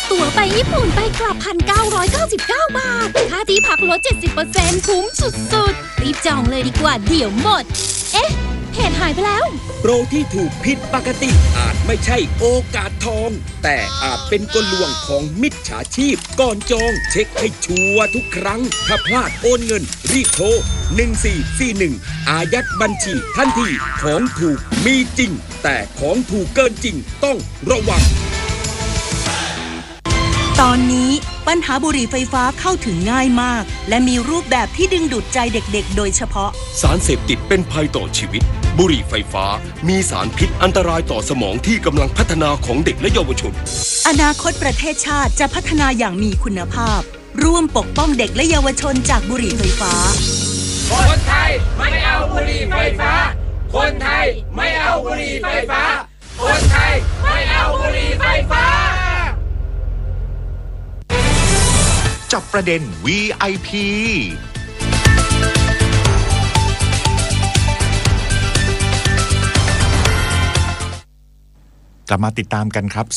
ตั๋วไปญี่ปุ่นไปกลับ 1,999 บาทค่าที่พักลด 70% คุ้มสุดๆรีบจองเลยดีกว่าเดี๋ยวหมดเอ๊ะเพจหายไปแล้วโปรที่ถูกผิดปกติอาจไม่ใช่โอกาสทองแต่อาจเป็นกลลวงของมิจฉาชีพก่อนจองเช็คให้ชัวร์ทุกครั้งถ้าพลาดโอนเงินรีบโทร1441อายัดบัญชีทันทีของถูกมีจริงแต่ของถูกเกินจริงต้องระวังตอนนี้ปัญหาบุหรี่ไฟฟ้าเข้าถึงง่ายมากและมีรูปแบบที่ดึงดูดใจเด็กๆโดยเฉพาะสารเสพติดเป็นภัยต่อชีวิตบุหรี่ไฟฟ้ามีสารพิษอันตรายต่อสมองที่กำลังพัฒนาของเด็กและเยาวชนอนาคตประเทศชาติจะพัฒนาอย่างมีคุณภาพร่วมปกป้องเด็กและเยาวชนจากบุหรี่ไฟฟ้าคนไทยไม่เอาบุหรี่ไฟฟ้าคนไทยไม่เอาบุหรี่ไฟฟ้าคนไทยไม่เอาบุหรี่ไฟฟ้าจับประเด็น VIPกลับมาติดตามกันครับ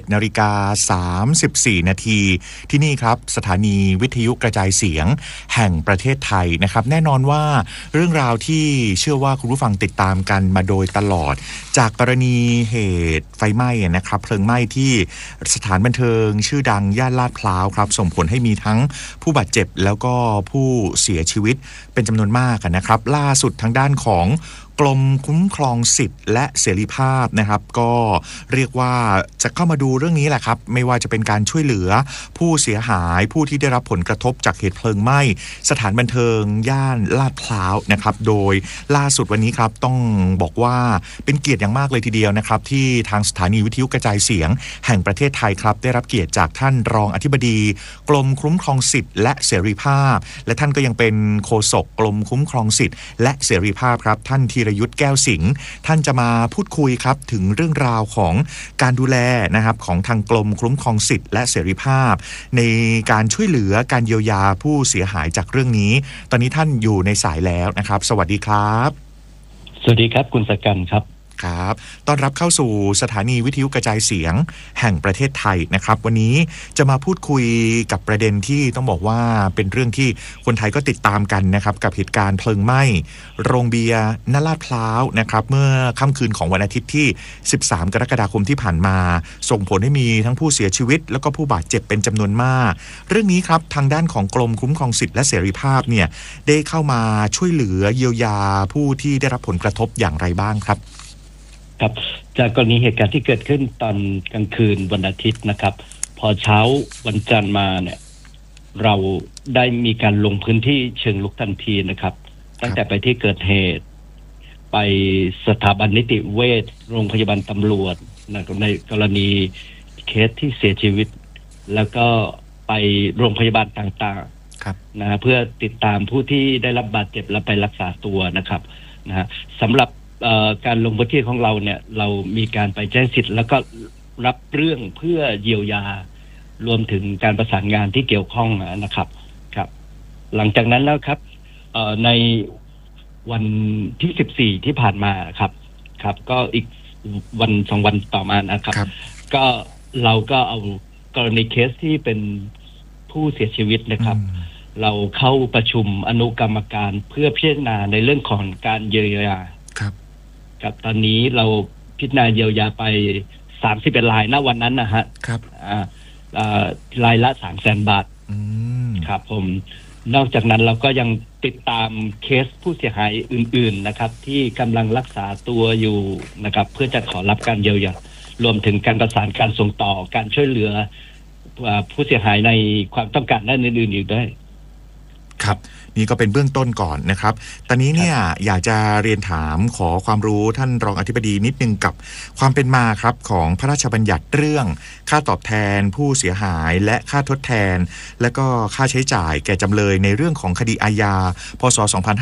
17:34 นาทีที่นี่ครับสถานีวิทยุกระจายเสียงแห่งประเทศไทยนะครับแน่นอนว่าเรื่องราวที่เชื่อว่าคุณผู้ฟังติดตามกันมาโดยตลอดจากกรณีเหตุไฟไหม้นะครับเพลิงไหม้ที่สถานบันเทิงชื่อดังย่านลาดพร้าวครับส่งผลให้มีทั้งผู้บาดเจ็บแล้วก็ผู้เสียชีวิตเป็นจำนวนมากนะครับล่าสุดทางด้านของกรมคุ้มครองสิทธิ์และเสรีภาพนะครับก็เรียกว่าจะเข้ามาดูเรื่องนี้แหละครับไม่ว่าจะเป็นการช่วยเหลือผู้เสียหายผู้ที่ได้รับผลกระทบจากเหตุเพลิงไหม้สถานบันเทิงย่านลาดพร้าวนะครับโดยล่าสุดวันนี้ครับต้องบอกว่าเป็นเกียรติอย่างมากเลยทีเดียวนะครับที่ทางสถานีวิทยุกระจายเสียงแห่งประเทศไทยครับได้รับเกียรติจากท่านรองอธิบดีกรมคุ้มครองสิทธิ์และเสรีภาพและท่านก็ยังเป็นโฆษกกรมคุ้มครองสิทธิ์และเสรีภาพครับท่านธีรยุทธแก้วสิงห์ท่านจะมาพูดคุยครับถึงเรื่องราวของการดูแลนะครับของทางกรมคุ้มครองสิทธิ์และเสรีภาพในการช่วยเหลือการเยียวยาผู้เสียหายจากเรื่องนี้ตอนนี้ท่านอยู่ในสายแล้วนะครับสวัสดีครับสวัสดีครับคุณสกันครับครับต้อนรับเข้าสู่สถานีวิทยุกระจายเสียงแห่งประเทศไทยนะครับวันนี้จะมาพูดคุยกับประเด็นที่ต้องบอกว่าเป็นเรื่องที่คนไทยก็ติดตามกันนะครับกับเหตุการณ์เพลิงไหม้โรงเบียร์ณลาดพร้าวนะครับเมื่อค่ำคืนของวันอาทิตย์ที่13กรกฎาคมที่ผ่านมาส่งผลให้มีทั้งผู้เสียชีวิตแล้วก็ผู้บาดเจ็บเป็นจำนวนมากเรื่องนี้ครับทางด้านของกรมคุ้มครองสิทธิและเสรีภาพเนี่ยได้เข้ามาช่วยเหลือเยียวยาผู้ที่ได้รับผลกระทบอย่างไรบ้างครับครับจากกรณีเหตุการณ์ที่เกิดขึ้นตอนกลางคืนวันอาทิตย์นะครับพอเช้าวันจันทร์มาเนี่ยเราได้มีการลงพื้นที่เชิงลุกทันทีนะครับตั้งแต่ไปที่เกิดเหตุไปสถาบันนิติเวชโรงพยาบาลตำรวจในกรณีเคสที่เสียชีวิตแล้วก็ไปโรงพยาบาลต่างๆนะเพื่อติดตามผู้ที่ได้รับบาดเจ็บและไปรักษาตัวนะครับนะสำหรับการลงพื้นที่ของเราเนี่ยเรามีการไปแจ้งสิทธิ์แล้วก็รับเรื่องเพื่อเยียวยารวมถึงการประสานงานที่เกี่ยวข้องนะครับครับหลังจากนั้นแล้วครับในวันที่14ที่ผ่านมาครับก็อีกวัน2วันต่อมานะครับก็เราก็เอากรณีเคสที่เป็นผู้เสียชีวิตนะครับเราเข้าประชุมอนุกรรมการเพื่อพิจารณาในเรื่องของการเยียวยาครับตอนนี้เราพิจารณาเยียวยาไป31รายณวันนั้นนะฮะครับรายละ 300,000 บาทครับผมนอกจากนั้นเราก็ยังติดตามเคสผู้เสียหายอื่นๆนะครับที่กำลังรักษาตัวอยู่นะครับเพื่อจะขอรับการเยียวยารวมถึงการประสานการส่งต่อการช่วยเหลือผู้เสียหายในความต้องการด้านอื่นๆอีกด้วยครับนี่ก็เป็นเบื้องต้นก่อนนะครับตอนนี้เนี่ยอยากจะเรียนถามขอความรู้ท่านรองอธิบดีนิดนึงกับความเป็นมาครับของพระราชบัญญัติเรื่องค่าตอบแทนผู้เสียหายและค่าทดแทนและก็ค่าใช้จ่ายแก่จำเลยในเรื่องของคดีอาญาพ.ศ.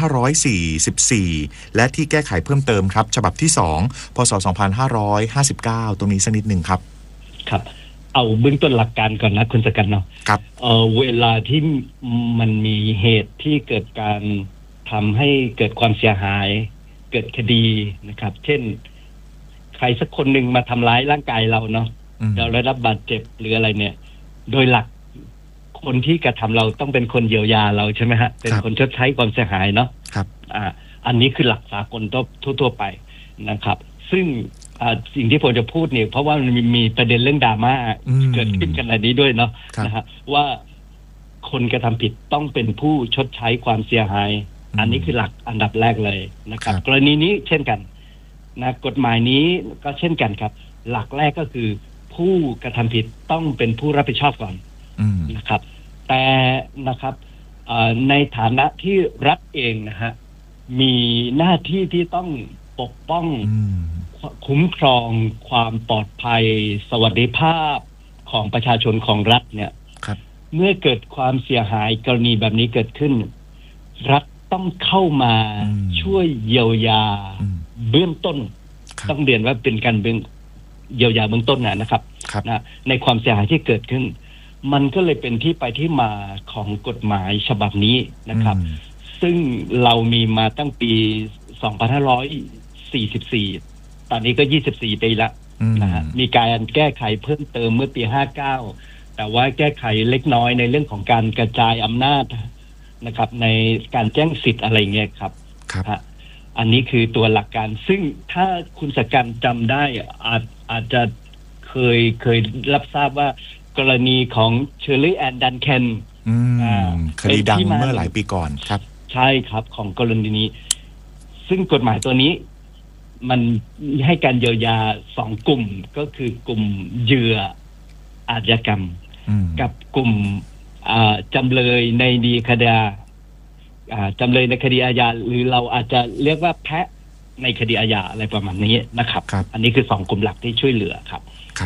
2544และที่แก้ไขเพิ่มเติมครับฉบับที่2พ.ศ. 2559ตรงนี้สักนิดนึงครับครับเอาเบื้องต้นหลักการก่อนนะคุณสกันเนาะครับเวลาที่มันมีเหตุที่เกิดการทำให้เกิดความเสียหายเกิดคดีนะครับเช่นใครสักคนหนึ่งมาทำร้ายร่างกายเราเนาะเราได้รับบาดเจ็บหรืออะไรเนี่ยโดยหลักคนที่กระทำเราต้องเป็นคนเยียวยาเราใช่ไหมฮะเป็นคนชดใช้ความเสียหายเนาะครับอันนี้คือหลักสากลทั่วไปนะครับซึ่งสิ่งที่ผมจะพูดเนี่ยเพราะว่ามันมีประเด็นเรื่องดราม่าเกิดขึ้นกันในนี้ด้วยเนาะนะฮะว่าคนกระทำผิดต้องเป็นผู้ชดใช้ความเสียหายอันนี้คือหลักอันดับแรกเลยนะครับกรณีนี้เช่นกันนะกฎหมายนี้ก็เช่นกันครับหลักแรกก็คือผู้กระทำผิดต้องเป็นผู้รับผิดชอบก่อนนะครับแต่นะครับในฐานะที่รัฐเองนะฮะมีหน้าที่ที่ต้องปกป้องคุ้มครองความปลอดภัยสวัสดิภาพของประชาชนของรัฐเนี่ยเมื่อเกิดความเสียหายกรณีแบบนี้เกิดขึ้นรัฐต้องเข้ามาช่วยเยียวยาเบื้องต้นต้องเรียนว่าเป็นการเยียวยาเบื้องต้นนะครับนะในความเสียหายที่เกิดขึ้นมันก็เลยเป็นที่ไปที่มาของกฎหมายฉบับนี้นะครับซึ่งเรามีมาตั้งปี 2544 ตอนนี้ก็ 24 ปีละนะฮะมีการแก้ไขเพิ่มเติมเมื่อปี 59 แต่ว่าแก้ไขเล็กน้อยในเรื่องของการกระจายอำนาจนะครับในการแจ้งสิทธิ์อะไรเงี้ยครับอันนี้คือตัวหลักการซึ่งถ้าคุณสกันจำได้อาจจะเคยรับทราบว่ากรณีของเชอร์รี่แอนด์ดันแคนคดีดังเมื่อหลายปีก่อนครับใช่ครับของกรณีนี้ซึ่งกฎหมายตัวนี้มันให้การเยียวยา2กลุ่มก็คือกลุ่มเหยื่ออาชญากรรมกับกลุ่มจำเลยในคดีจำเลยในคดีอาญาหรือเราอาจจะเรียกว่าแพะในคดีอาญาอะไรประมาณนี้นะครับอันนี้คือ2กลุ่มหลักที่ช่วยเหลือครับ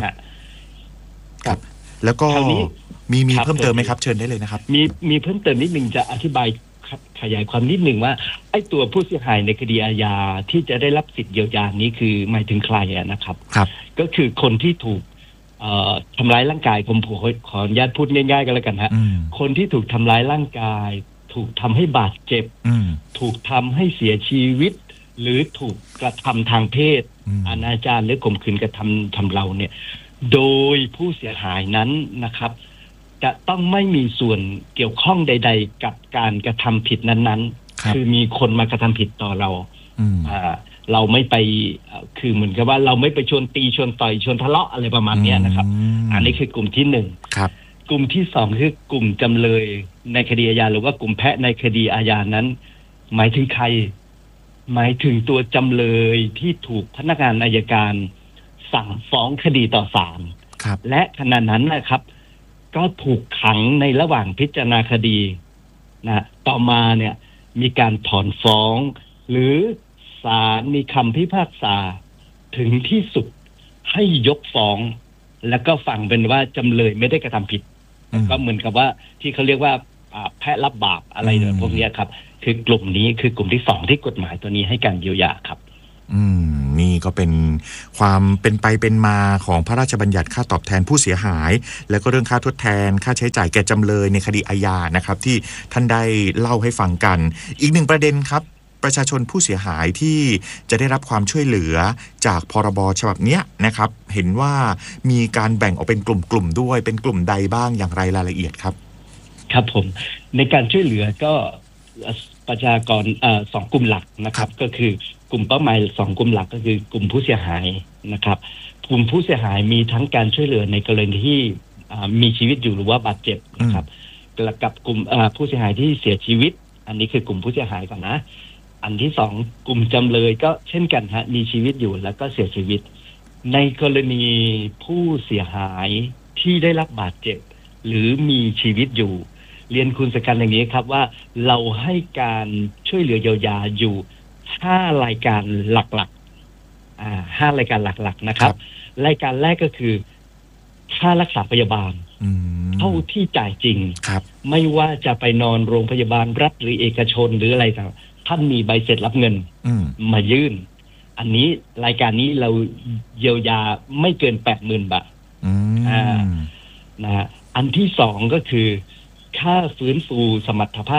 ครับแล้วก็มีเพิ่มเติมไหมครับเชิญได้เลยนะครับมีเพิ่มเติมนิดนึงจะอธิบายขยายความนิดนึงว่าไอ้ตัวผู้เสียหายในคดีอาญาที่จะได้รับสิทธิ์เยียวยานี้คือหมายถึงใครนะครับก็คือคนที่ถูกทำร้ายร่างกายผมขออนุญาตพูดง่ายๆกันแล้วกันฮะคนที่ถูกทำร้ายร่างกายถูกทำให้บาดเจ็บถูกทำให้เสียชีวิตหรือถูกกระทำทางเพศอนาจารหรือข่มขืนกระทำเราเนี่ยโดยผู้เสียหายนั้นนะครับจะต้องไม่มีส่วนเกี่ยวข้องใดๆกับการกระทำผิดนั้นๆคือมีคนมากระทำผิดต่อเราเราไม่ไปคือเหมือนกับว่าเราไม่ไปชวนตีชวนต่อยชวนทะเลาะอะไรประมาณนี้นะครับอันนี้คือกลุ่มที่1กลุ่มที่2คือกลุ่มจำเลยในคดีอาญาหรือว่ากลุ่มแพะในคดีอาญานั้นหมายถึงใครหมายถึงตัวจำเลยที่ถูกพนักงานอัยการสั่งฟ้องคดีต่อศาลและขณะนั้นนะครับก็ถูกขังในระหว่างพิจารณาคดีนะต่อมาเนี่ยมีการถอนฟ้องหรือศาลมีคำพิพากษาถึงที่สุดให้ยกฟ้องแล้วก็ฟังเป็นว่าจำเลยไม่ได้กระทำผิดก็เหมือนกับว่าที่เขาเรียกว่าแพะรับบาปอะไรพวกนี้ครับคือกลุ่มนี้คือกลุ่มที่2ที่กฎหมายตัวนี้ให้การเยียวยาครับนี่ก็เป็นความเป็นไปเป็นมาของพระราชบัญญัติค่าตอบแทนผู้เสียหายแล้วก็เรื่องค่าทดแทนค่าใช้จ่ายแก่จำเลยในคดีอาญานะครับที่ท่านได้เล่าให้ฟังกันอีกหนึ่งประเด็นครับประชาชนผู้เสียหายที่จะได้รับความช่วยเหลือจากพรบฉบับนี้นะครับเห็นว่ามีการแบ่งออกเป็นกลุ่มๆด้วยเป็นกลุ่มใดบ้างอย่างไรรายละเอียดครับครับผมในการช่วยเหลือก็ประชากร2กลุ่มหลักนะครับก็คือกลุ่มเป้าหมาย2กลุ่มหลักก็คือกลุ่มผู้เสียหายนะครับกลุ่มผู้เสียหายมีทั้งการช่วยเหลือในกรณีที่มีชีวิตอยู่หรือว่าบาดเจ็บนะครับกับกลุ่มผู้เสียหายที่เสียชีวิตอันนี้คือกลุ่มผู้เสียหายก่อนนะอันที่2กลุ่มจำเลยก็เช่นกันฮะมีชีวิตอยู่แล้วก็เสียชีวิตในกรณีผู้เสียหายที่ได้รับบาดเจ็บหรือมีชีวิตอยู่เรียนคุณสกันอย่างนี้ครับว่าเราให้การช่วยเหลือเยียวยาอยู่5รายการหลักๆ5รายการหลักๆนะครับรายการแรกก็คือค่ารักษาพยาบาลเท่าที่จ่ายจริงไม่ว่าจะไปนอนโรงพยาบาลรัฐหรือเอกชนหรืออะไรต่างท่านมีใบเสร็จรับเงินมายื่นอันนี้รายการนี้เราเยียวยาไม่เกิน 80,000 บาทนะอันที่2ก็คือค่าฟื้นฟูสมรรถภาพ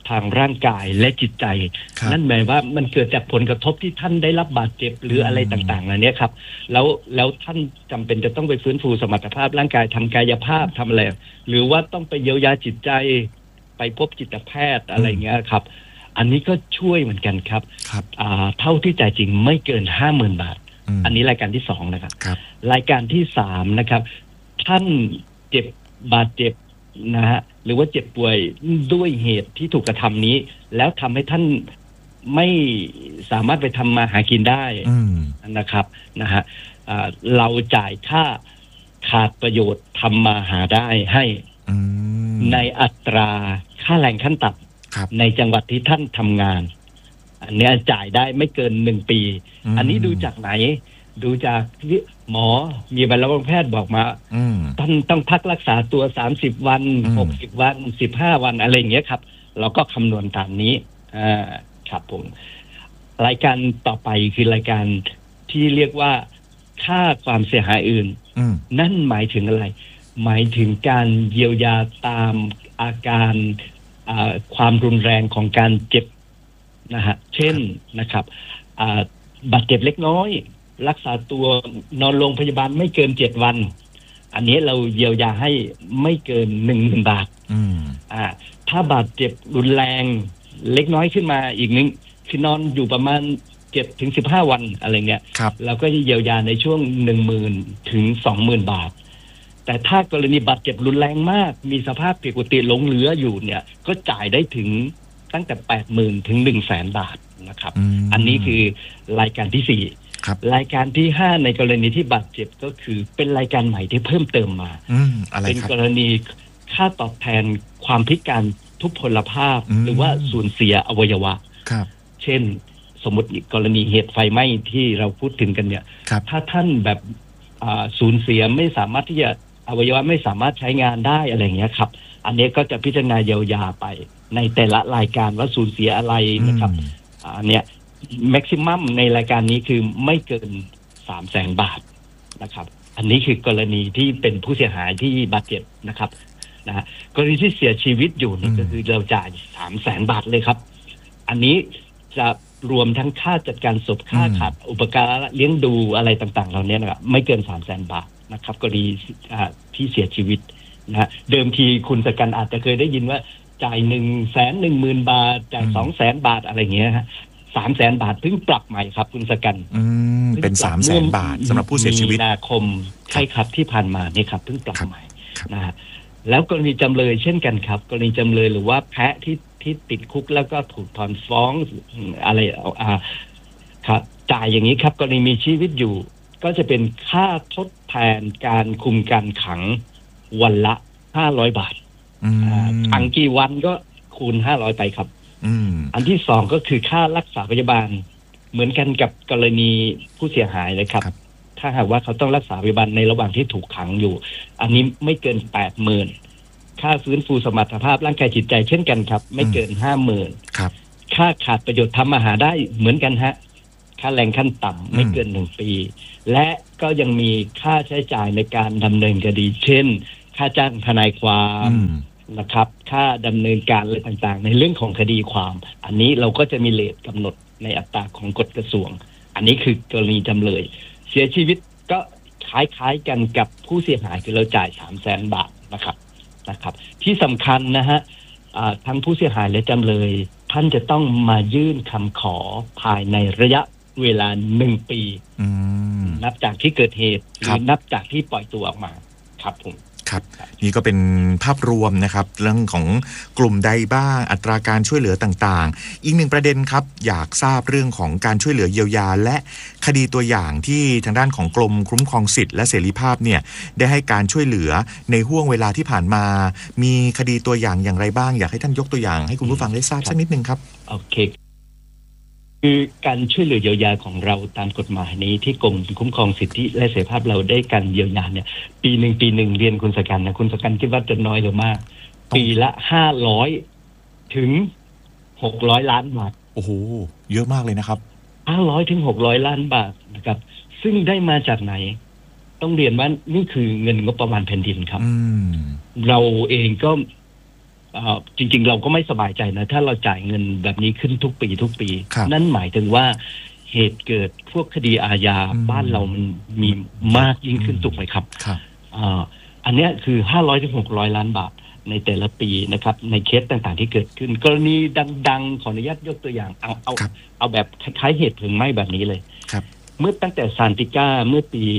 ทางร่างกายและจิตใจนั่นหมายว่ามันเกิดจากผลกระทบที่ท่านได้รับบาดเจ็บหรืออะไรต่างๆเหล่านี้ครับแล้วท่านจำเป็นจะต้องไปฟื้นฟูสมรรถภาพร่างกายทำกายภาพทำอะไรหรือว่าต้องไปเยียวยาจิตใจไปพบจิตแพทย์อะไรเงี้ยครับอันนี้ก็ช่วยเหมือนกันครับเท่าที่จ่ายจริงไม่เกิน 50,000 บาทอันนี้รายการที่2นะครับรายการที่3นะครับท่านเจ็บบาดเจ็บนะฮะหรือว่าเจ็บป่วยด้วยเหตุที่ถูกกระทำนี้แล้วทำให้ท่านไม่สามารถไปทำมาหากินได้นะครับนะฮะเราจ่ายค่าขาดประโยชน์ทำมาหาได้ให้ในอัตราค่าแรงขั้นต่ำในจังหวัดที่ท่านทำงานอันนี้จ่ายได้ไม่เกิน1 ปีอันนี้ดูจากไหนดูจากหมอมีใบรับรองแพทย์บอกมาท่านต้องพักรักษาตัว30 วัน60 วัน15 วันอะไรอย่างเงี้ยครับเราก็คำนวณตามนี้ครับผมรายการต่อไปคือรายการที่เรียกว่าค่าความเสียหายอื่นนั่นหมายถึงอะไรหมายถึงการเยียวยาตามอาการความรุนแรงของการเจ็บนะฮะเช่นนะครับบาดเจ็บเล็กน้อยรักษาตัวนอนโรงพยาบาลไม่เกิน7 วันอันนี้เราเยียวยาให้ไม่เกิน 10,000 บาทถ้าบาดเจ็บรุนแรงเล็กน้อยขึ้นมาอีกนึงคือนอนอยู่ประมาณ7 ถึง 15 วันอะไรเงี้ยเราก็จะเยียวยาในช่วง 10,000 ถึง 20,000 บาทแต่ถ้ากรณีบาดเจ็บรุนแรงมากมีสภาพผิดปกติหลงเหลืออยู่เนี่ยก็จ่ายได้ถึงตั้งแต่ 80,000 ถึง 100,000 บาทนะครับอันนี้คือรายการที่4รายการที่5ในกรณีที่บาดเจ็บก็คือเป็นรายการใหม่ที่เพิ่มเติมมาเป็นกรณีค่าตอบแทนความพิการทุพพลภาพหรือว่าสูญเสียอวัยวะเช่นสมมติกรณีเหตุไฟไหม้ที่เราพูดถึงกันเนี่ยถ้าท่านแบบสูญเสียไม่สามารถที่จะอวัยวะไม่สามารถใช้งานได้อะไรอย่างเงี้ยครับอันนี้ก็จะพิจารณาเยียวยาไปในแต่ละรายการว่าสูญเสียอะไรนะครับเนี่ยแม็กซิมัมในรายการนี้คือไม่เกิน 300,000 บาทนะครับอันนี้คือกรณีที่เป็นผู้เสียหายที่บาดเจ็บนะครับนะกรณีที่เสียชีวิตอยู่นี่ก็คือเราจ่าย 300,000 บาทเลยครับอันนี้จะรวมทั้งค่าจัดการศพค่าขาดอุปการะเลี้ยงดูอะไรต่างๆเหล่านี้นะครับไม่เกิน 300,000 บาทนะครับกรณีที่เสียชีวิตนะเดิมทีคุณสกันอาจจะเคยได้ยินว่าจ่าย 110,000 บาทจ่าย 200,000 บาทอะไรอย่างเงี้ยฮะ300,000 บาทเพิ่งปรับใหม่ครับคุณสกันเป็น 300,000 บาทสำหรับผู้เสียชีวิตมีนาคมใช่ครับที่ผ่านมานี่ครับเพิ่งปรับใหม่นะฮะแล้วกรณีจำเลยเช่นกันครับกรณีจำเลยหรือว่าแพะที่ติดคุกแล้วก็ถูกถอนฟ้องอะไรครับจ่ายอย่างนี้ครับกรณีมีชีวิตอยู่ก็จะเป็นค่าทดแทนการคุมการขังวันละ500 บาทขังกี่วันก็คูณ500ไปครับอันที่2ก็คือค่ารักษาพยาบาลเหมือนกันกับกรณีผู้เสียหายเลยครับถ้าหากว่าเขาต้องรักษาพยาบาลในระหว่างที่ถูกขังอยู่อันนี้ไม่เกิน 80,000 ค่าฟื้นฟูสมรรถภาพร่างกายจิตใจเช่นกันครับไม่เกิน 50,000 ครับค่าขาดประโยชน์ทำมาหาได้เหมือนกันฮะค่าแรงขั้นต่ำไม่เกิน1 ปีและก็ยังมีค่าใช้จ่ายในการดำเนินคดีเช่นค่าจ้างทนายความนะครับค่าดำเนินการอะไรต่างๆในเรื่องของคดีความอันนี้เราก็จะมีเรทกำหนดในอัตราของกฎกระทรวงอันนี้คือกรณีจำเลยเสียชีวิตก็คล้ายๆกันกับผู้เสียหายคือเราจ่าย 300,000 บาทนะครับที่สำคัญนะฮะทั้งผู้เสียหายและจำเลยท่านจะต้องมายื่นคำขอภายในระยะเวลา1 ปีนับจากที่เกิดเหตุหรือนับจากที่ปล่อยตัวออกมาครับผมครับนี่ก็เป็นภาพรวมนะครับเรื่องของกลุ่มใดบ้างอัตราการช่วยเหลือต่างๆอีกหนึ่งประเด็นครับอยากทราบเรื่องของการช่วยเหลือเยียวยาและคดีตัวอย่างที่ทางด้านของกรมคุ้มครองสิทธิและเสรีภาพเนี่ยได้ให้การช่วยเหลือในห่วงเวลาที่ผ่านมามีคดีตัวอย่างอย่างไรบ้างอยากให้ท่านยกตัวอย่างให้คุณผู้ฟังได้ทราบสักนิดนึงครับโอเคคือการช่วยเหลือเยียวยาของเราตามกฎหมายนี้ที่กรมคุ้มครองสิทธิและเสรีภาพเราได้การเยียวยาเนี่ยปีหนึ่งเรียนคุณสกันนะคุณสกันคิดว่าจะน้อยหรือมากปีละ500 ถึง 600 ล้านบาทโอ้โหเยอะมากเลยนะครับ 500 ถึง 600 ล้านบาทนะครับซึ่งได้มาจากไหนต้องเรียนว่านี่คือเงินงบประมาณแผ่นดินครับเราเองก็จริงๆเราก็ไม่สบายใจนะถ้าเราจ่ายเงินแบบนี้ขึ้นทุกปีนั่นหมายถึงว่าเหตุเกิดพวกคดีอาญาบ้านเรามันมีมากยิ่งขึ้นถูกไหมครับอันนี้คือ500 ถึง 600 ล้านบาทในแต่ละปีนะครับในเคสต่างๆที่เกิดขึ้นกรณีดังๆขออนุญาตยกตัวอย่างเอาแบบคล้ายๆเหตุเพลิงไหม้แบบนี้เลยเมื่อตั้งแต่ซานติก้าเมื่อปี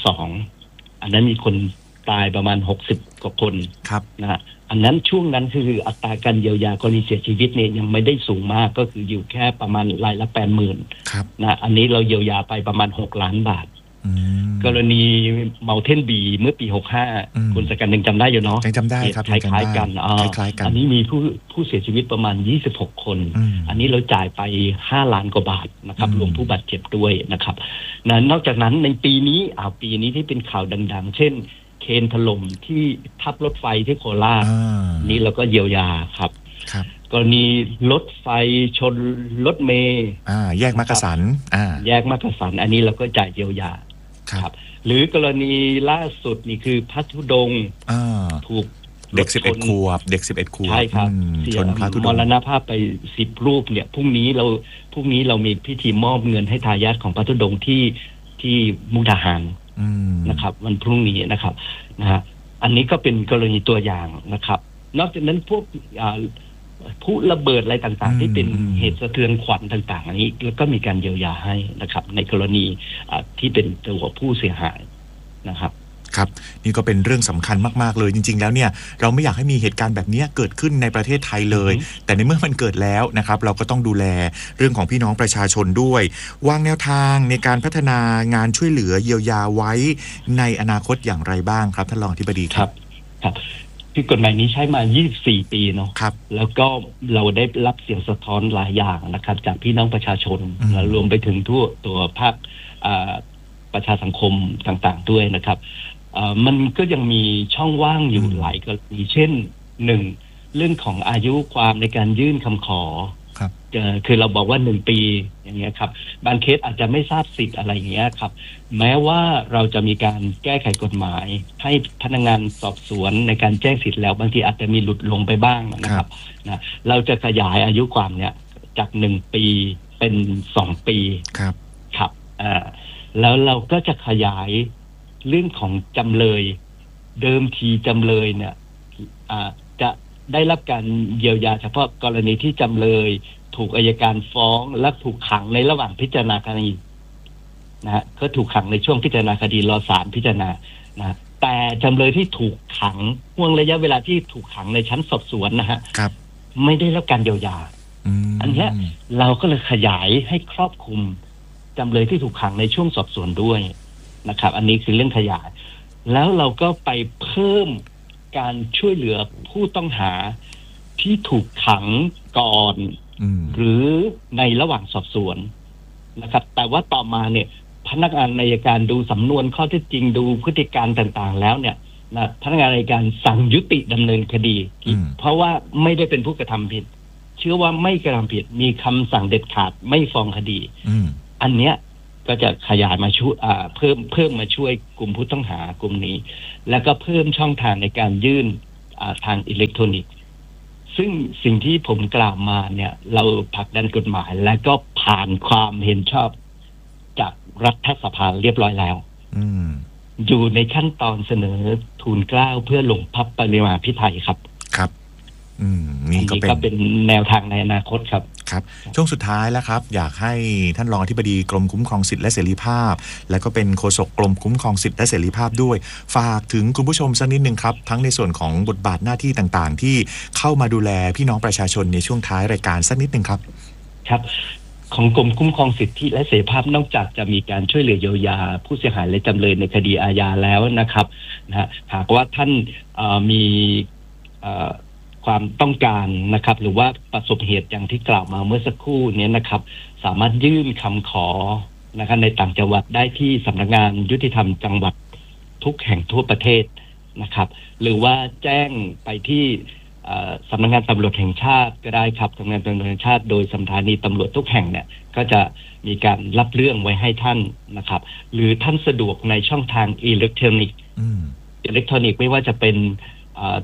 52อันนั้นมีคนตายประมาณ60 กว่าคนนะอันนั้นช่วงนั้นคืออัตราการเยียวยากรณีเสียชีวิตเนี่ยยังไม่ได้สูงมากก็คืออยู่แค่ประมาณรายละ 80,000 นะอันนี้เราเยียวยาไปประมาณ6 ล้านบาทกรณีเมาเทนบีเมื่อปี65คุณสกันยังจำได้อยู่เนาะยังจำได้ครับคล้ายๆกันอันนี้มีผู้เสียชีวิตประมาณ26 คนอันนี้เราจ่ายไป5 ล้านกว่าบาทนะครับรวมผู้บาดเจ็บด้วยนะครับนอกจากนั้นในปีนี้ที่เป็นข่าวดังๆเช่นเคนถล่มที่ทับรถไฟที่โคราชนี่เราก็เยียวยาครับกรณีรถไฟชนรถเมล์แยกมักกะสันแยกมักกะสันอันนี้เราก็จ่ายเยียวยาครับหรือกรณีล่าสุดนี่คือพระธุดงค์ถูกเด็ก11 ขวบใช่ครับชนพระธุดงค์มรณภาพไป10 รูปเนี่ยพรุ่งนี้เรามีพิธีมอบเงินให้ทายาทของพระธุดงค์ที่มุกดาหารนะครับวันพรุ่งนี้นะครับอันนี้ก็เป็นกรณีตัวอย่างนะครับนอกจากนั้นพวกผู้ระเบิดอะไรต่างๆที่เป็นเหตุสะเทือนขวัญต่างๆอันนี้แล้วก็มีการเยียวยาให้นะครับในกรณีที่เป็นตัวผู้เสียหายนะครับครับนี่ก็เป็นเรื่องสำคัญมากๆเลยจริงๆแล้วเนี่ยเราไม่อยากให้มีเหตุการณ์แบบนี้เกิดขึ้นในประเทศไทยเลยแต่ในเมื่อมันเกิดแล้วนะครับเราก็ต้องดูแลเรื่องของพี่น้องประชาชนด้วยวางแนวทางในการพัฒนางานช่วยเหลือเยียวยาไว้ในอนาคตอย่างไรบ้างครับท่านรองอธิบดีครับคือกฎหมายนี้ใช้มา24 ปีเนาะแล้วก็เราได้รับเสียงสะท้อนหลายอย่างนะครับจากพี่น้องประชาชนและรวมไปถึงทั่วตัวภาคประชาสังคมต่างๆด้วยนะครับมันก็ยังมีช่องว่างอยู่หลายกรณีเช่น1เรื่องของอายุความในการยื่นคำขอคือเราบอกว่า1 ปีอย่างเงี้ยครับบางเคสอาจจะไม่ทราบสิทธิ์อะไรอย่างเงี้ยครับแม้ว่าเราจะมีการแก้ไขกฎหมายให้พนักงานสอบสวนในการแจ้งสิทธิ์แล้วบางทีอาจจะมีหลุดลงไปบ้างนะครับเราจะขยายอายุความเนี่ยจาก1 ปีเป็น2 ปีครับแล้วเราก็จะขยายเรื่องของจำเลยเดิมทีจำเลยเนี่ยจะได้รับการเยียวยาเฉพาะกรณีที่จำเลยถูกอัยการฟ้องและถูกขังในระหว่างพิจารณาคดีนะฮะก็ถูกขังในช่วงพิจารณาคดีรอศาลพิจารณานะแต่จำเลยที่ถูกขังห่วงระยะเวลาที่ถูกขังในชั้นสอบสวนนะฮะไม่ได้รับการเยียวยาอันนี้เราก็เลยขยายให้ครอบคลุมจำเลยที่ถูกขังในช่วงสอบสวนด้วยนะครับอันนี้คือเรื่องขยายแล้วเราก็ไปเพิ่มการช่วยเหลือผู้ต้องหาที่ถูกขังก่อนหรือในระหว่างสอบสวนนะครับแต่ว่าต่อมาเนี่ยพนักงานอัยการดูสำนวนข้อเท็จจริงดูพฤติการต่างๆแล้วเนี่ยนะพนักงานอัยการสั่งยุติดำเนินคดีเพราะว่าไม่ได้เป็นผู้กระทำผิดเชื่อว่าไม่กระทำผิดมีคำสั่งเด็ดขาดไม่ฟ้องคดีอันเนี้ยก็จะขยายมาช่วยเพิ่มมาช่วยกลุ่มผู้ต้องหากลุ่มนี้แล้วก็เพิ่มช่องทางในการยื่นทางอิเล็กทรอนิกส์ซึ่งสิ่งที่ผมกล่าวมาเนี่ยเราผลักดันกฎหมายและก็ผ่านความเห็นชอบจากรัฐสภาเรียบร้อยแล้วอยู่ในขั้นตอนเสนอทูลเกล้าเพื่อลงพระปริมาภิไธยครับนี่ก็เป็นแนวทางในอนาคตครับครับช่วงสุดท้ายแล้วครับอยากให้ท่านรองอธิบดีกรมคุ้มครองสิทธิและเสรีภาพและก็เป็นโฆษกกรมคุ้มครองสิทธิและเสรีภาพด้วยฝากถึงคุณผู้ชมสักนิดนึงครับทั้งในส่วนของบทบาทหน้าที่ต่างๆที่เข้ามาดูแลพี่น้องประชาชนในช่วงท้ายรายการสักนิดนึงครับครับของกรมคุ้มครองสิทธิและเสรีภาพนอกจากจะมีการช่วยเหลือเยียวยาผู้เสียหายและจำเลยในคดีอาญาแล้วนะครับหากว่าท่านมีความต้องการนะครับหรือว่าประสบเหตุอย่างที่กล่าวมาเมื่อสักครู่นี้นะครับสามารถยื่นคำขอนะครับในต่างจังหวัดได้ที่สำนักงานยุติธรรมจังหวัดทุกแห่งทั่วประเทศนะครับหรือว่าแจ้งไปที่สำนักงานตำรวจแห่งชาติก็ได้ครับสำนักงานตำรวจแห่งชาติโดยสถานีตำรวจทุกแห่งเนี่ยก็จะมีการรับเรื่องไว้ให้ท่านนะครับหรือท่านสะดวกในช่องทางอิเล็กทรอนิกส์ไม่ว่าจะเป็น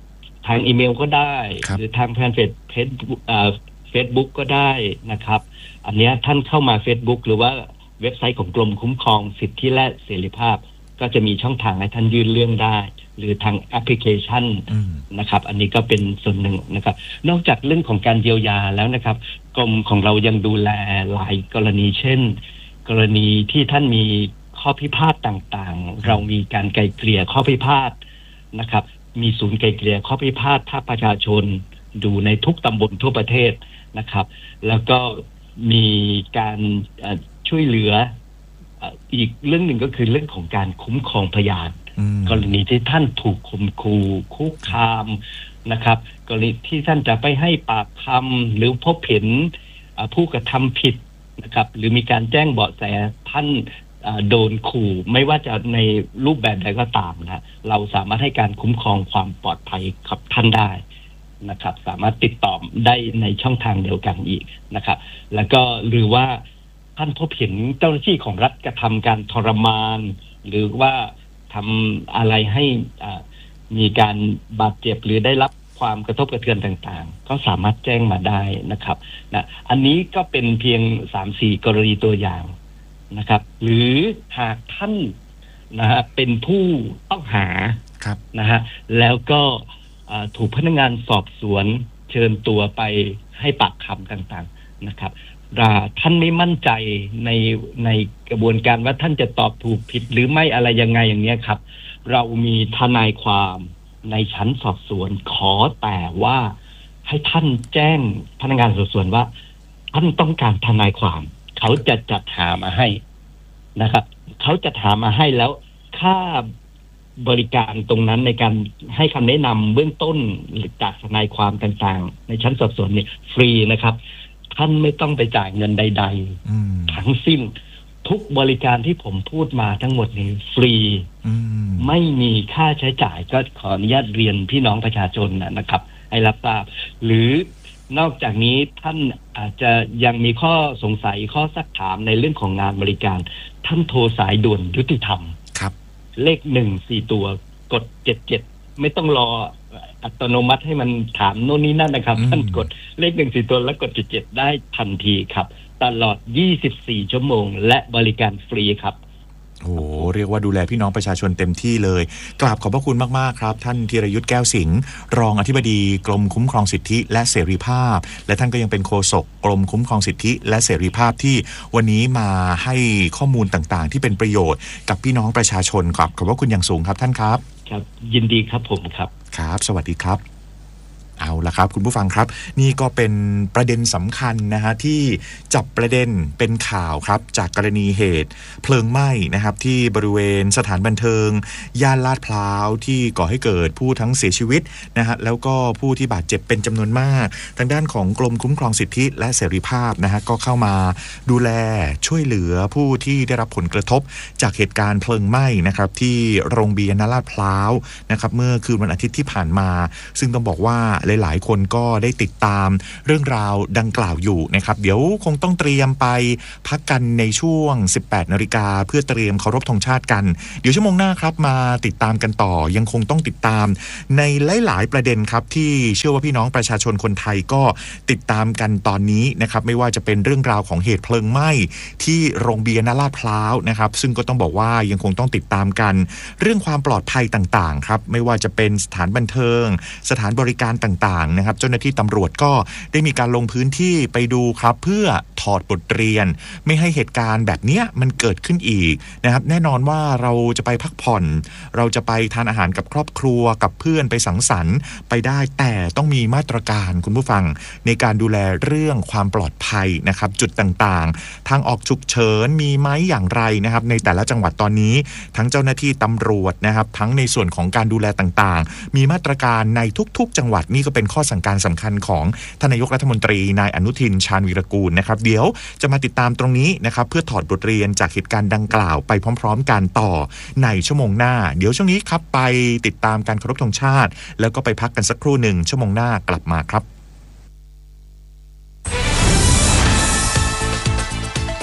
ทางอีเมลก็ได้ครับหรือทางแฟนเฟซบุ๊กก็ได้นะครับอันเนี้ยท่านเข้ามา Facebook หรือว่าเว็บไซต์ของกรมคุ้มครองสิทธิและเสรีภาพก็จะมีช่องทางให้ท่านยื่นเรื่องได้หรือทางแอปพลิเคชันนะครับอันนี้ก็เป็นส่วนหนึ่งนะครับนอกจากเรื่องของการเยียวยาแล้วนะครับกรมของเรายังดูแลหลายกรณีเช่นกรณีที่ท่านมีข้อพิพาทต่างๆเรามีการไกล่เกลี่ยข้อพิพาทนะครับมีศูนย์ไกล่เกลี่ยข้อพิพาทภาคประชาชนดูในทุกตำบลทั่วประเทศนะครับแล้วก็มีการช่วยเหลืออีกเรื่องหนึ่งก็คือเรื่องของการคุ้มครองพยานกรณีที่ท่านถูกข่มขู่คุกคามนะครับกรณีที่ท่านจะไปให้ปากคำหรือพบเห็นผู้กระทำผิดนะครับหรือมีการแจ้งเบาะแสท่านโดนขู่ไม่ว่าจะในรูปแบบใดก็ตามนะเราสามารถให้การคุ้มครองความปลอดภัยกับท่านได้นะครับสามารถติดต่อได้ในช่องทางเดียวกันอีกนะครับแล้วก็หรือว่าท่านพบเห็นเจ้าหน้าที่ของรัฐกระทำการทรมานหรือว่าทำอะไรให้มีการบาดเจ็บหรือได้รับความกระทบกระเทือนต่างๆก็สามารถแจ้งมาได้นะครับนะอันนี้ก็เป็นเพียง 3-4 กรณีตัวอย่างนะครับหรือหากท่านนะฮะเป็นผู้ต้องหานะฮะแล้วก็ถูกพนักงานสอบสวนเชิญตัวไปให้ปากคำต่างๆนะครับท่านไม่มั่นใจในกระบวนการว่าท่านจะตอบถูกผิดหรือไม่อะไรยังไงอย่างเนี้ยครับเรามีทนายความในชั้นสอบสวนขอแต่ว่าให้ท่านแจ้งพนักงานสอบสวนว่าท่านต้องการทนายความเขาจะจัดหามาให้นะครับเขาจะหามาให้แล้วค่าบริการตรงนั้นในการให้คำแนะนำเบื้องต้นจากทนายความต่างๆในชั้นสอบสวนเนี่ยฟรีนะครับท่านไม่ต้องไปจ่ายเงินใดๆทั้งสิ้นทุกบริการที่ผมพูดมาทั้งหมดนี้ฟรีไม่มีค่าใช้จ่ายก็ขออนุญาตเรียนพี่น้องประชาชนนะครับให้รับทราบหรือนอกจากนี้ท่านอาจจะยังมีข้อสงสัยข้อซักถามในเรื่องของงานบริการท่านโทรสายด่วนยุติธรรมเลข1 4 ตัวกด77ไม่ต้องรออัตโนมัติให้มันถามโน่นนี่นั่นนะครับท่านกดเลข1 4 ตัวแล้วกด77ได้ทันทีครับตลอด24ชั่วโมงและบริการฟรีครับโอ้เรียกว่าดูแลพี่น้องประชาชนเต็มที่เลยกราบขอบพระคุณมากๆครับท่านธีรยุทธแก้วสิงห์รองอธิบดีกรมคุ้มครองสิทธิและเสรีภาพและท่านก็ยังเป็นโฆษกกรมคุ้มครองสิทธิและเสรีภาพที่วันนี้มาให้ข้อมูลต่างๆที่เป็นประโยชน์กับพี่น้องประชาชนครับขอบพระคุณอย่างสูงครับท่านครับครับยินดีครับผมครับครับสวัสดีครับเอาล่ะครับคุณผู้ฟังครับนี่ก็เป็นประเด็นสำคัญนะฮะที่จับประเด็นเป็นข่าวครับจากกรณีเหตุเพลิงไหม้นะครับที่บริเวณสถานบันเทิงย่านลาดพร้าวที่ก่อให้เกิดผู้ทั้งเสียชีวิตนะฮะแล้วก็ผู้ที่บาดเจ็บเป็นจำนวนมากทางด้านของกรมคุ้มครองสิทธิและเสรีภาพนะฮะก็เข้ามาดูแลช่วยเหลือผู้ที่ได้รับผลกระทบจากเหตุการณ์เพลิงไหม้นะครับที่โรงเบียร์ณลาดพร้าวนะครับเมื่อคืนวันอาทิตย์ที่ผ่านมาซึ่งต้องบอกว่าหลายๆคนก็ได้ติดตามเรื่องราวดังกล่าวอยู่นะครับเดี๋ยวคงต้องเตรียมไปพักกันในช่วง 18 นาฬิกาเพื่อเตรียมเคารพธงชาติกันเดี๋ยวชั่วโมงหน้าครับมาติดตามกันต่อยังคงต้องติดตามในหลายๆประเด็นครับที่เชื่อว่าพี่น้องประชาชนคนไทยก็ติดตามกันตอนนี้นะครับไม่ว่าจะเป็นเรื่องราวของเหตุเพลิงไหม้ที่โรงเบียร์ณลาดพร้าวนะครับซึ่งก็ต้องบอกว่ายังคงต้องติดตามกันเรื่องความปลอดภัยต่างๆครับไม่ว่าจะเป็นสถานบันเทิงสถานบริการต่างๆนะครับเจ้าหน้าที่ตำรวจก็ได้มีการลงพื้นที่ไปดูครับเพื่อถอดบทเรียนไม่ให้เหตุการณ์แบบนี้มันเกิดขึ้นอีกนะครับแน่นอนว่าเราจะไปพักผ่อนเราจะไปทานอาหารกับครอบครัวกับเพื่อนไปสังสรรค์ไปได้แต่ต้องมีมาตรการคุณผู้ฟังในการดูแลเรื่องความปลอดภัยนะครับจุดต่างๆทางออกฉุกเฉินมีไหมอย่างไรนะครับในแต่ละจังหวัดตอนนี้ทั้งเจ้าหน้าที่ตำรวจนะครับทั้งในส่วนของการดูแลต่างๆมีมาตรการในทุกๆจังหวัดนี่ก็เป็นข้อสั่งการสำคัญของท่านนายกรัฐมนตรีนายอนุทินชาญวีรกูลนะครับเดี๋ยวจะมาติดตามตรงนี้นะครับเพื่อถอดบทเรียนจากเหตุการณ์ดังกล่าวไปพร้อมๆกันต่อในชั่วโมงหน้าเดี๋ยวช่วงนี้ครับไปติดตามการเคารพธงชาติแล้วก็ไปพักกันสักครู่หนึ่งชั่วโมงหน้ากลับมาครับ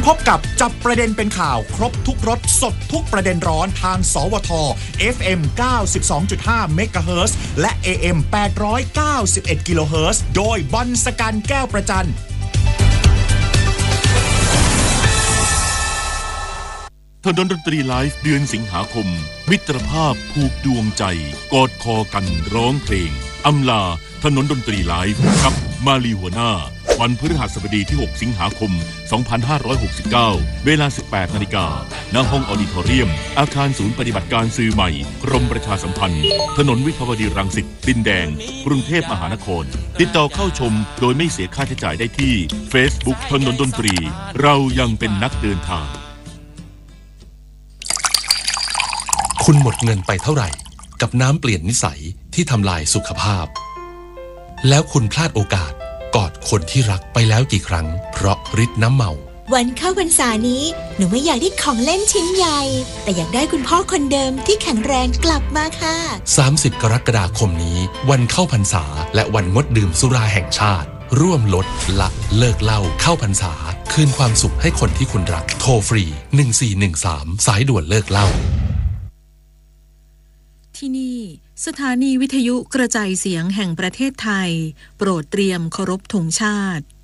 พบกับจับประเด็นเป็นข่าวครบทุกรสสดทุกประเด็นร้อนทางสวท FM 92.5 MHz และ AM 891 kHz โดยบอลสกันแก้วประจันถนนดนตรีไลฟ์เดือนสิงหาคมมิตรภาพผูกดวงใจกอดคอกันร้องเพลงอำลาถนนดนตรีไลฟ์กับมาลีหัวหน้าวันพฤหัสบดีที่ 6 สิงหาคม 2569 เวลา 18 นาฬิกาณห้องออดิทอเรียมอาคารศูนย์ปฏิบัติการสื่อใหม่กรมประชาสัมพันธ์ถนนวิภาวดีรังสิตดินแดงกรุงเทพมหานครติดต่อเข้าชมโดยไม่เสียค่าใช้จ่ายได้ที่ Facebook ถนนดนตรีเรายังเป็นนักเดินทางคุณหมดเงินไปเท่าไหร่กับน้ำเปลี่ยนนิสัยที่ทำลายสุขภาพแล้วคุณพลาดโอกาสกอดคนที่รักไปแล้วกี่ครั้งเพราะฤทธิ์น้ำเมาวันเข้าพรรษานี้หนูไม่อยากได้ของเล่นชิ้นใหญ่แต่อยากได้คุณพ่อคนเดิมที่แข็งแรงกลับมาค่ะ 30 กรกฎาคมนี้วันเข้าพรรษาและวันงดดื่มสุราแห่งชาติร่วมลดละเลิกเหล้าเข้าพรรษาคืนความสุขให้คนที่คุณรักโทรฟรี1413สายด่วนเลิกเหล้าที่นี่สถานีวิทยุกระจายเสียงแห่งประเทศไทยโปรดเตรียมเคารพธงชาติ